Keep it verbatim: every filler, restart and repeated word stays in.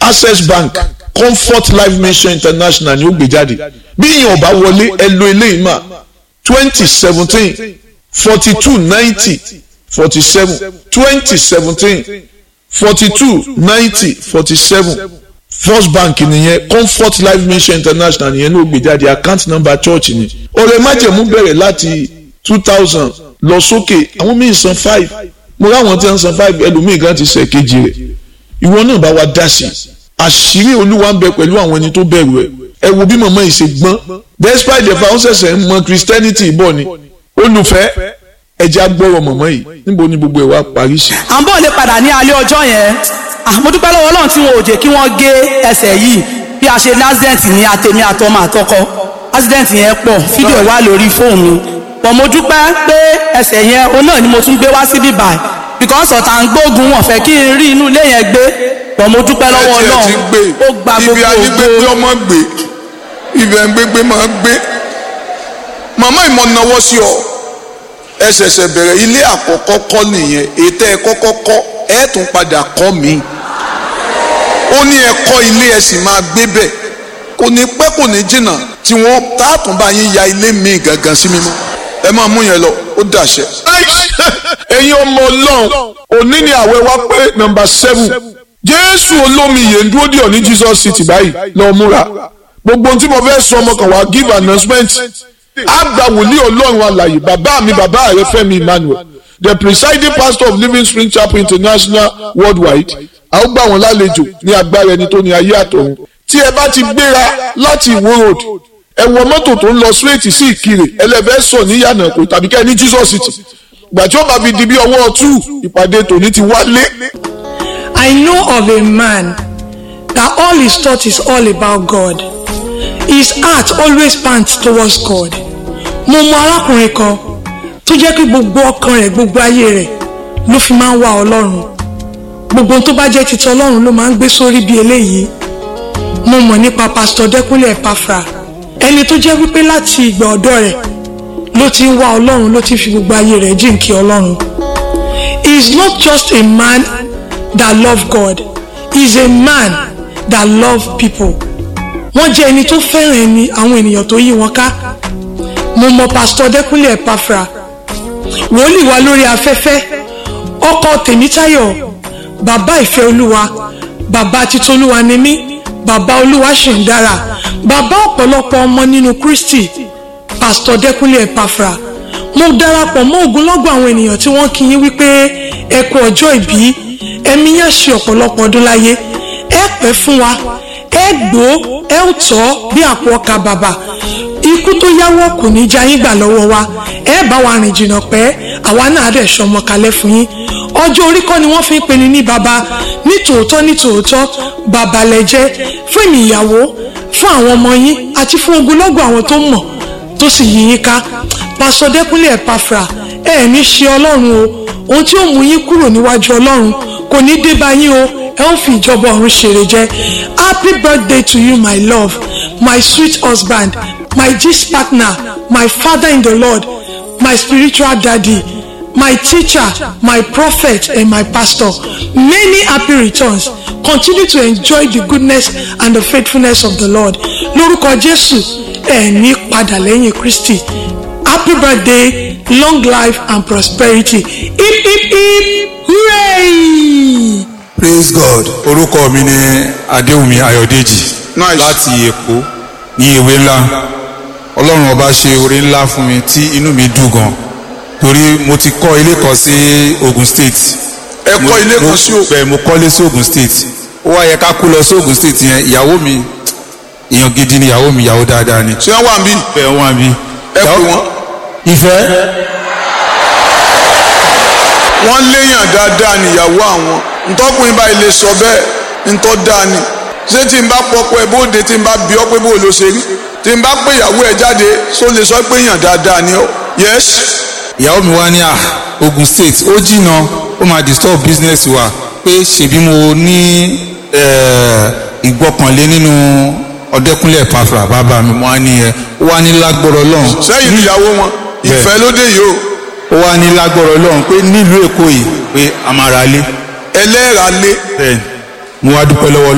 Access Bank Comfort Life Mission International ni ó gbé jáde bí ìyẹn ọba wọlé ẹ lo eléyìí mà twenty seventeen forty two ninety forty seven twenty seventeen forty two ninety forty seven First Bank nìyẹn Comfort Life Mission International nìyẹn ló gbé jáde account number church ni ọ̀rẹ́ májẹ̀mú bẹ̀rẹ̀ láti two thousand lọ sókè àwọn míì san five mo ráwọn tí wọ́n san five ẹlòmíì gan ti ṣe kejì rẹ̀ ìwọ náà bá wa dá sí àṣírí Olúwa ń bẹ pẹ̀lú àwọn ẹni tó bẹ̀rù ẹ̀ ẹ wo bí màmá yìí ṣe gbọ́n despite the fact ó ṣẹ̀ṣẹ̀ ń mọ Christianity bọ̀ ni olùfẹ́ ẹja gbọ́rọ̀ màmá yìí níbo ni gbogbo ẹ̀ wá parí sí. à ń bọ̀ lè padà ní alẹ́ ọjọ́ yẹn mo dúpẹ́ lọ́wọ́ Ọlọ́run tí wọn ò jẹ́ kí wọ́n gé ẹsẹ̀ yìí bí a ṣe ní accident ní àtẹ̀mí àtọmọ àtọkọ accident yẹn pọ̀ fídíò wà lórí fóònù mi pọ̀ mo dúpẹ́ pé ẹsẹ̀ yẹn òun náà ni mo tún gbé wá síbí báyìí because ọ̀tá ń gbógun wọn fẹ́ kí n rí inú ilé yẹn gbé pọ̀ mo dúpẹ́ lọ́wọ́ Ọlọ́run ó gba gbogbo ibi anígbégbé ọmọ gbé ibi ẹgbẹgbẹ máa gbé màmá ìmọ̀ náwó sí ọ ẹ ṣẹ̀ṣẹ̀ bẹ̀rẹ̀ ilé àkọ́kọ́ kọ́ nìyẹn ètò ẹ kọ́kọ́ kọ́ ẹ tún padà kọ́ mi ó ní ẹ kọ́ ilé ẹ sì máa gbé bẹ̀ kò ní pẹ́ kò ní jìnnà tí wọ́n tààtùn bá yín ya ilé mi gangan sí mímọ́ ẹ máa mú yẹn lọ ó dàṣẹ. ẹ̀yin ọmọ Ọlọ́run òní ni àwẹ̀ wá pé nọ́mbà seven Jésù olómi yẹn dúró dì ọ́ ní Jesus City báyìí lọ́ọ́ múra gbogbo ohun tí mo fẹ́ sọ ọmọ kan wá give announcement àgbà wòlíì Ọlọ́run alààyè bàbá mi bàbá rẹ Fẹ́mi Emmanuel the presiding pastor of Living Spring Chapel International worldwide a ó gbà wọ́n lálejò ní agbára ẹni tó ní ayé àtọ̀run tí ẹ bá ti gbéra láti Ìwó road ẹ wọ mọ́tò tó ń lọ straight sí Ìkirè ẹlẹ́fẹ́ sọ ní Yànàkó tàbí kẹ́ ní Jesus City gbàtí ó bá fi di bí ọwọ́ ọtún ìpàdé tòní ti wálé. I know of a man that all his thought is all about God. His heart always pants towards God. Mo mọ arákùnrin kan tó jẹ́ kí gbogbo ọkàn rẹ̀ gbogbo ayé rẹ̀ ló fi máa ń wá Ọlọ́run. Gbogbo tó bá jẹ́ titi Ọlọ́run ló máa ń gbé sórí bí eléyìí. Mo mọ̀ nípa Pastor Dẹ́kúnlé Epafra ẹni tó jẹ́ wípé láti ìgbà ọ̀dọ́ rẹ̀ ló ti ń wá Ọlọ́run ló ti fi gbogbo ayé rẹ̀ jíǹkí Ọlọ́run. He is not just a man that love God. He is a man that love people. Wọ́n jẹ́ ẹni tó fẹ́ràn ẹni àwọn ènìyàn tó yí wọn ká. Mo mọ̀ Pastor Dẹ́kúnlé Epafra wòlíì wa lórí afẹ́fẹ́ ọkọ Tèmítáyọ̀ bàbá ìfẹ́ Olúwa bàbá Titolúwa ni mí bàbá Olúwa ṣì ń dára bàbá ọ̀pọ̀lọpọ̀ ọmọ nínú Kristi Pastor Dẹ́kúnlé Epafra mo darapọ̀ mọ́ ogunlọ́gọ̀ àwọn ènìyàn tí wọ́n kí yín wípé ẹ kú ọjọ́ ìbí ẹ̀mí yẹn ṣe ọ̀pọ̀lọpọ̀ ọdún láyé ẹ pẹ́ fún wa ẹ gbó ẹ ò tọ́ bí àpò ọkà bàbà ikú tó yáwọ́ kò ní já yín gbà lọ́wọ́ wa ẹ bá wa rìn jìnnà pẹ́ àwa náà dẹ̀ sọmọ kalẹ̀ fún yín ọjọ́ orí kọ́ ni wọ́n fi ń pè ní ní baba ní tòótọ́ ní tòótọ́ bàbá lẹ́jẹ́ fún èmi ìyàwó fún àwọn ọmọ yín àti fún ogunlọ́gọ̀ àwọn tó mọ̀ tó sì yí yín ká Pastor Dẹ́kúnlé Epafra ẹ ní ṣe Ọlọ́run o ohun tí ó mú yín kúrò níwájú Ọlọ́run kò ní dé bá yín o ẹ ó fi ìjọba ọ̀run ṣèrè jẹ. Happy birthday to you my love, my sweet husband, my gist partner, my father in the Lord, my spiritual daddy, my teacher, my prophet and my pastor. Many happy returns. Continue to enjoy the goodness and the faithfulness of the Lord. Lórúkọ Jésù ẹ ní padà lẹ́yìn Kristi. Happy birthday, long life and prosperity. Hip hip hip hooray! Praise God. Orúkọ mi ni Adéwùmí Ayọ̀dèjì láti Èkó ní Ewé Ńlá. Ọlọ́run ọba ṣe oore ńlá fún mi tí inú mi dùn gan. Torí mo ti kọ́ ilé kan sí Ogun State. ẹ kọ́ ilé kan sí Ogun. Mo kọ́lé sí Ogun State. Ó wá yẹ ká kú lọ sí Ogun State yẹn. Ìyàwó mi èèyàn gidi ni ìyàwó mi, ìyàwó dáadáa ni. ṣé wọ́n wà ń bí. Bẹ́ẹ̀ wọ́n wà ń bí. ẹ pè wọ́n. Ìfẹ́. wọ́n léèyàn dáadáa níyàwó àwọn ntọ́kùnrin báyìí lè sọ bẹ́ẹ̀ ntọ́ dáa ni ṣé tí n bá pọpọ ẹ bóde tí n bá bí ọ pé bó ló ṣe rí tí n bá pé ìyàwó ẹ jáde só lè sọ pé èèyàn dáadáa ni ọ yes. ìyàwó mi wá ní à Ogun State ó jìnnà ó máa disturb business wa pé ṣèbí mo ní ìgbọ́kànlé nínú Ọdẹ́kúnlé Epafra bàbá mi mo wá ní ẹ ó wá ní lágbọ́rọ̀ lọ́hùn. sẹ́yìn ìyàwó wọn ìfẹ́ lóde yìí o. ó wá ní lágbọ́rọ̀ lọ́hùn pé nílùú Èkó yìí pé a máa ra lé. ẹlẹ́ra lé. bẹ́ẹ̀ mo wá dúpẹ́ lọ́wọ́